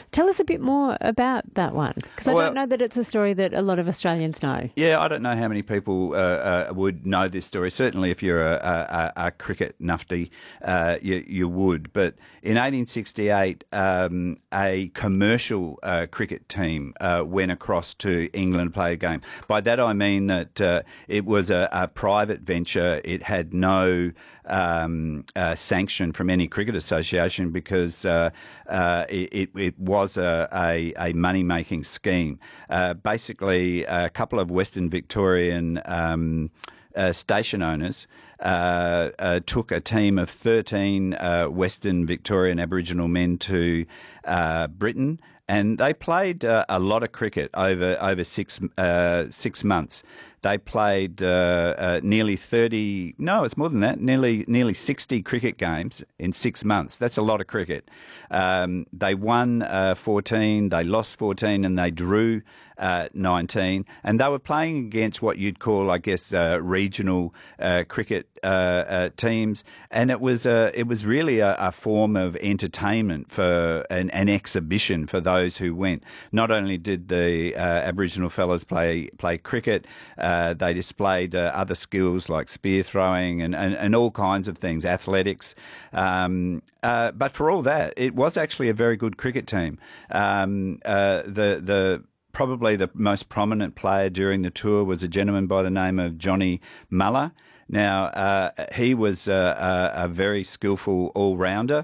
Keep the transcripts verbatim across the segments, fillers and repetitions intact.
Tell us a bit more about that one, because I Well, don't know that it's a story that a lot of Australians know. Yeah, I don't know how many people uh, uh, would know this story. Certainly if you're a, a, a cricket nufty, uh, you, you would. But in eighteen sixty-eight, um, a commercial uh, cricket team uh, went across to England to play a game. By that I mean that uh, it was a, a private venture. It had no um, uh, sanction from any cricket association because uh, uh, it, it was a, a, a money-making scheme. Uh, basically, a couple of Western Victorian um, uh, station owners uh, uh, took a team of thirteen uh, Western Victorian Aboriginal men to uh, Britain, and they played uh, a lot of cricket over over six uh, six months. They played uh, uh, nearly thirty. No, it's more than that. Nearly nearly sixty cricket games in six months. That's a lot of cricket. Um, they won uh, fourteen. They lost fourteen, and they drew uh, nineteen. And they were playing against what you'd call, I guess, uh, regional uh, cricket uh, uh, teams. And it was uh, it was really a, a form of entertainment for an, an exhibition for those who went. Not only did the uh, Aboriginal fellas play play cricket. Uh, Uh, they displayed uh, other skills like spear throwing and, and, and all kinds of things, athletics. Um, uh, but for all that, it was actually a very good cricket team. Um, uh, the the probably the most prominent player during the tour was a gentleman by the name of Johnny Muller. Now, uh, he was uh, a, a very skillful all-rounder.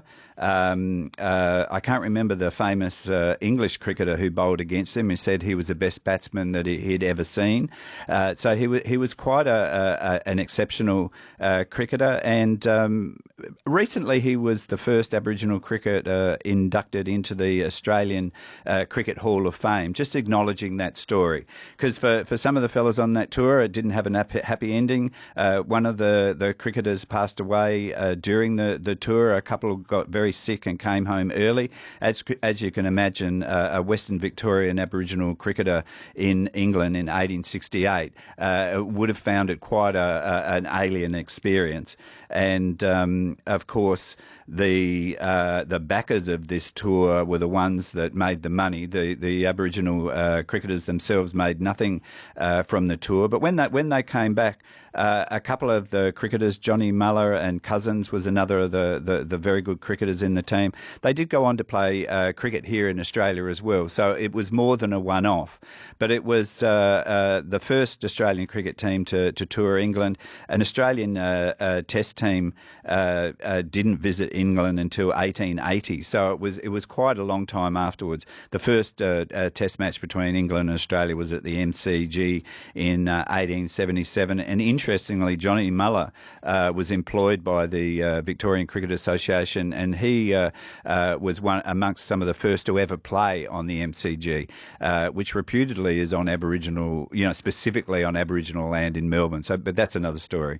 Um, uh, I can't remember the famous uh, English cricketer who bowled against him, who said he was the best batsman that he, he'd ever seen. Uh, so he, w- he was quite a, a, an exceptional uh, cricketer. And um, recently he was the first Aboriginal cricketer inducted into the Australian uh, Cricket Hall of Fame, just acknowledging that story. Because for, for some of the fellas on that tour, it didn't have a happy ending. Uh, one of the, the cricketers passed away uh, during the, the tour. A couple got very sick and came home early. As as you can imagine, uh, a Western Victorian Aboriginal cricketer in England in eighteen sixty-eight uh, would have found it quite a, a, an alien experience. And um, of course, the uh, the backers of this tour were the ones that made the money. The the Aboriginal uh, cricketers themselves made nothing uh, from the tour. But when that when they came back, uh, a couple of the cricketers, Johnny Muller and Cousins was another of the, the, the very good cricketers in the team. They did go on to play uh, cricket here in Australia as well. So it was more than a one-off. But it was uh, uh, the first Australian cricket team to, to tour England. An Australian uh, uh, test team uh, uh, didn't visit England until eighteen eighty. So it was it was quite a long time afterwards. The first uh, uh, test match between England and Australia was at the M C G in uh, eighteen seventy-seven. And interestingly, Johnny Muller uh, was employed by the uh, Victorian Cricket Association, and he uh, uh, was one amongst some of the first to ever play on the M C G, uh, which reputedly is on Aboriginal, you know, specifically on Aboriginal land in Melbourne. So, but that's another story.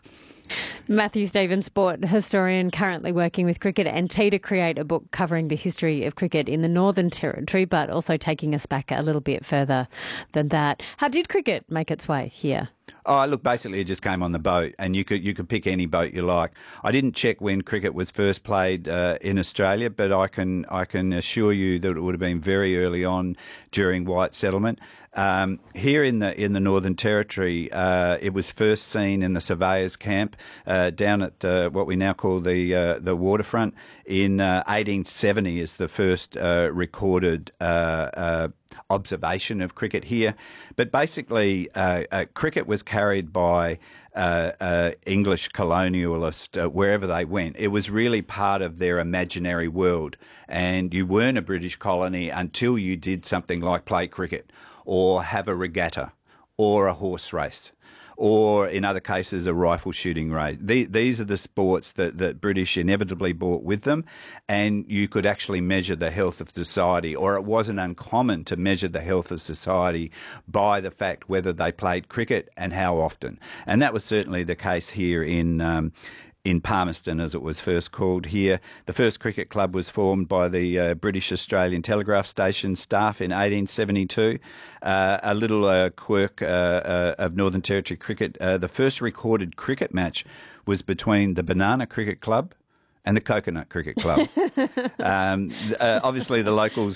Matthew Stevens, sport historian currently working with cricket, and T to create a book covering the history of cricket in the Northern Territory, but also taking us back a little bit further than that. How did cricket make its way here? Oh, look, basically it just came on the boat, and you could you could pick any boat you like. I didn't check when cricket was first played uh, in Australia, but I can I can assure you that it would have been very early on during white settlement. Um, here in the in the Northern Territory, uh, it was first seen in the surveyors' camp uh, down at uh, what we now call the uh, the waterfront. In uh, eighteen seventy is the first uh, recorded uh, uh, observation of cricket here. But basically, uh, uh, cricket was carried by uh, uh, English colonialists uh, wherever they went. It was really part of their imaginary world. And you weren't a British colony until you did something like play cricket or have a regatta or a horse race, or in other cases, a rifle shooting race. These are the sports that, that British inevitably brought with them, and you could actually measure the health of society, or it wasn't uncommon to measure the health of society by the fact whether they played cricket and how often. And that was certainly the case here in um, in Palmerston, as it was first called here. The first cricket club was formed by the uh, British Australian Telegraph Station staff in eighteen seventy-two. Uh, a little uh, quirk uh, uh, of Northern Territory cricket, uh, the first recorded cricket match was between the Banana Cricket Club and the Coconut Cricket Club. um, uh, obviously, the locals